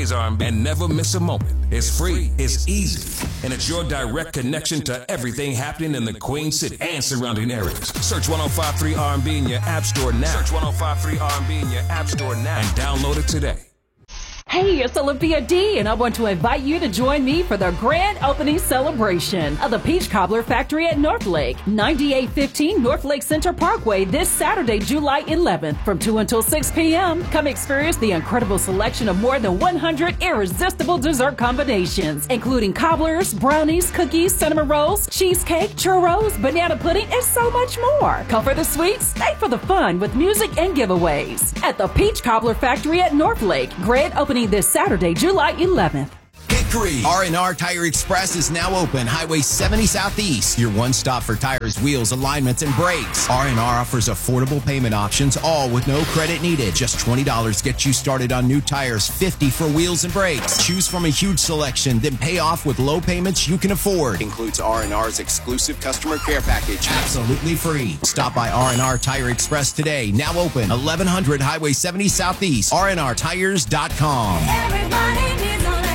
today's R&B and never miss a moment. It's free, it's easy, and it's your direct connection to everything happening in the Queen City and surrounding areas. Search 105.3 R&B in your app store now. Search 105.3 R&B in your app store now and download it today. Hey, it's Olivia D, and I want to invite you to join me for the grand opening celebration of the Peach Cobbler Factory at Northlake, 9815 Northlake Center Parkway, this Saturday, July 11th, from 2 until 6 p.m. Come experience the incredible selection of more than 100 irresistible dessert combinations, including cobblers, brownies, cookies, cinnamon rolls, cheesecake, churros, banana pudding, and so much more. Come for the sweets, stay for the fun with music and giveaways. At the Peach Cobbler Factory at Northlake, grand opening this Saturday, July 11th. Hickory R&R Tire Express is now open. Highway 70 Southeast. Your one stop for tires, wheels, alignments, and brakes. R&R offers affordable payment options, all with no credit needed. Just $20 gets you started on new tires, $50 for wheels and brakes. Choose from a huge selection, then pay off with low payments you can afford. Includes R&R's exclusive customer care package. Absolutely free. Stop by R&R Tire Express today. Now open. 1100 Highway 70 Southeast. RNRTires.com. Everybody needs a little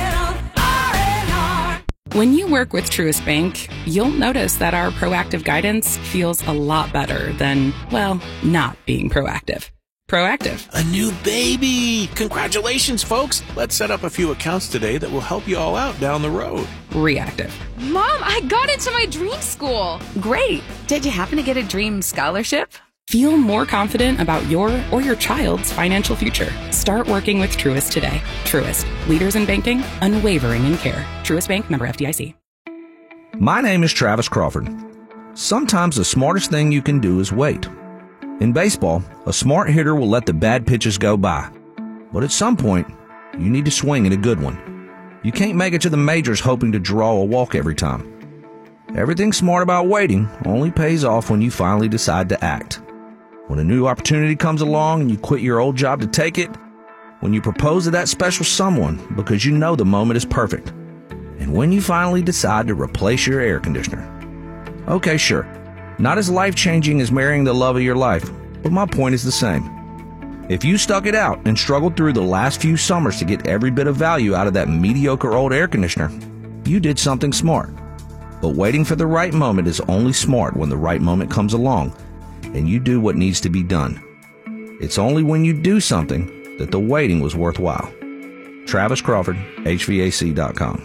R&R. When you work with Truist Bank, you'll notice that our proactive guidance feels a lot better than, well, not being proactive. Proactive. A new baby! Congratulations, folks! Let's set up a few accounts today that will help you all out down the road. Reactive. Mom, I got into my dream school. Great. Did you happen to get a dream scholarship? Feel more confident about your or your child's financial future. Start working with Truist today. Truist, leaders in banking, unwavering in care. Truist Bank, member FDIC. My name is Travis Crawford. Sometimes the smartest thing you can do is wait. In baseball, a smart hitter will let the bad pitches go by. But at some point, you need to swing at a good one. You can't make it to the majors hoping to draw a walk every time. Everything smart about waiting only pays off when you finally decide to act. When a new opportunity comes along and you quit your old job to take it, when you propose to that special someone because you know the moment is perfect, and when you finally decide to replace your air conditioner. Okay, sure, not as life-changing as marrying the love of your life, but my point is the same. If you stuck it out and struggled through the last few summers to get every bit of value out of that mediocre old air conditioner, you did something smart. But waiting for the right moment is only smart when the right moment comes along and you do what needs to be done. It's only when you do something that the waiting was worthwhile. Travis Crawford, HVAC.com.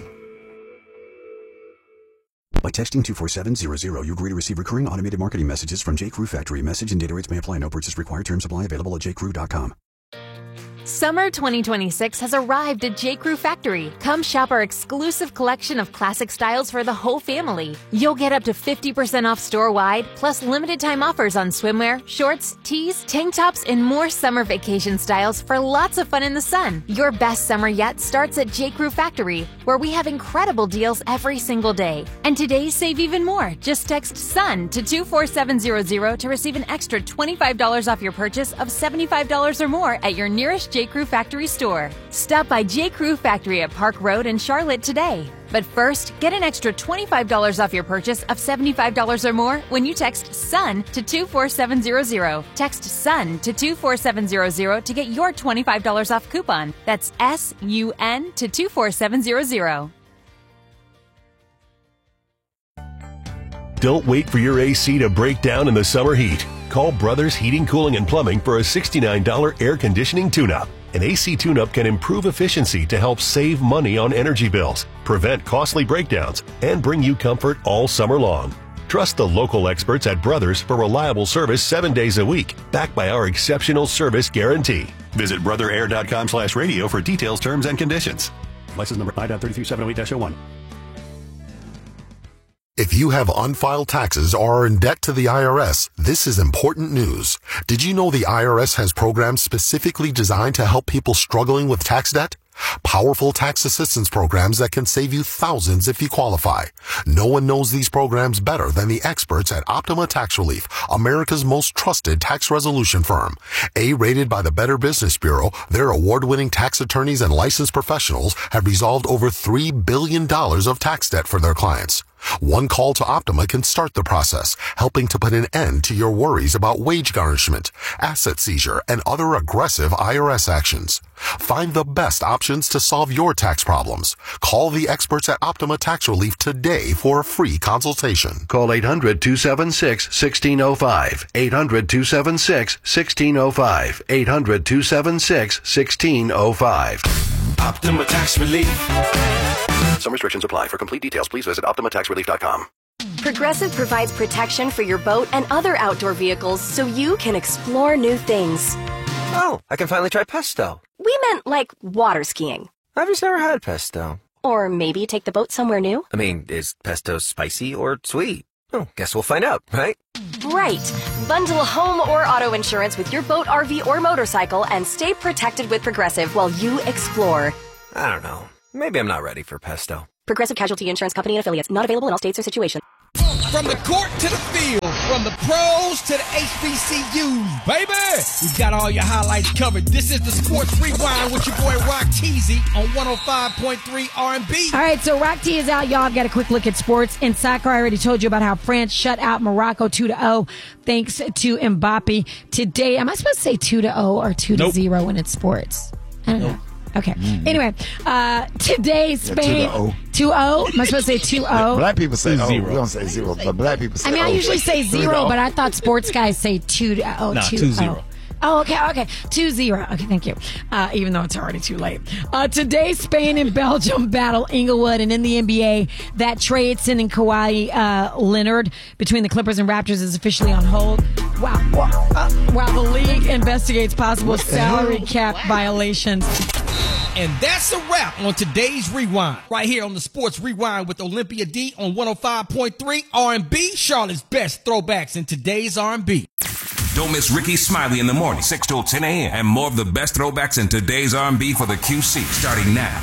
By texting 24700, you agree to receive recurring automated marketing messages from J.Crew Factory. Message and data rates may apply. No purchase required. Terms apply. Available at jcrew.com. Summer 2026 has arrived at J.Crew Factory. Come shop our exclusive collection of classic styles for the whole family. You'll get up to 50% off store-wide, plus limited time offers on swimwear, shorts, tees, tank tops, and more summer vacation styles for lots of fun in the sun. Your best summer yet starts at J.Crew Factory, where we have incredible deals every single day. And today, save even more. Just text SUN to 24700 to receive an extra $25 off your purchase of $75 or more at your nearest J.Crew Factory store. Stop by J.Crew Factory at Park Road in Charlotte today. But first, get an extra $25 off your purchase of $75 or more when you text SUN to 24700. Text SUN to 24700 to get your $25 off coupon. That's SUN to 24700. Don't wait for your AC to break down in the summer heat. Call Brothers Heating, Cooling, and Plumbing for a $69 air conditioning tune-up. An AC tune-up can improve efficiency to help save money on energy bills, prevent costly breakdowns, and bring you comfort all summer long. Trust the local experts at Brothers for reliable service 7 days a week, backed by our exceptional service guarantee. Visit brotherair.com/radio for details, terms, and conditions. License number I.3378-01. If you have unfiled taxes or are in debt to the IRS, this is important news. Did you know the IRS has programs specifically designed to help people struggling with tax debt? Powerful tax assistance programs that can save you thousands if you qualify. No one knows these programs better than the experts at Optima Tax Relief, America's most trusted tax resolution firm. A-rated by the Better Business Bureau, their award-winning tax attorneys and licensed professionals have resolved over $3 billion of tax debt for their clients. One call to Optima can start the process, helping to put an end to your worries about wage garnishment, asset seizure, and other aggressive IRS actions. Find the best options to solve your tax problems. Call the experts at Optima Tax Relief today for a free consultation. Call 800-276-1605. 800-276-1605. 800-276-1605. Optima Tax Relief. Some restrictions apply. For complete details, please visit OptimaTaxRelief.com. Progressive provides protection for your boat and other outdoor vehicles so you can explore new things. Oh, I can finally try pesto. We meant like water skiing. I've just never had pesto. Or maybe take the boat somewhere new. I mean, is pesto spicy or sweet? Oh, guess we'll find out, right? Right. Bundle home or auto insurance with your boat, RV, or motorcycle and stay protected with Progressive while you explore. I don't know. Maybe I'm not ready for pesto. Progressive Casualty Insurance Company and Affiliates. Not available in all states or situations. From the court to the field, from the pros to the HBCUs, baby. We've got all your highlights covered. This is the Sports Rewind with your boy Rock Teasy on 105.3 R&B. All right, so Rock T is out, y'all. I've got a quick look at sports. In soccer, I already told you about how France shut out Morocco 2-0 thanks to Mbappe. Today, am I supposed to say 2-0 or 2-0 when it's sports? I don't know. Okay. Anyway, today Spain 2-0. Am I supposed to say 2-0? Black people say 0. We don't say 0, but black people say 0. I usually say 0, but I thought sports guys say 2-0. 2-0. Oh, okay. 2-0. Okay, thank you. Even though it's already too late. Today, Spain and Belgium battle Inglewood, and in the NBA, that trade sending Kawhi Leonard between the Clippers and Raptors is officially on hold. While the league investigates possible salary cap violations. And that's a wrap on today's Rewind. Right here on the Sports Rewind with Olympia D on 105.3 R&B, Charlotte's best throwbacks in today's R&B. Don't miss Ricky Smiley in the morning, 6 till 10 a.m. And more of the best throwbacks in today's R&B for the QC starting now.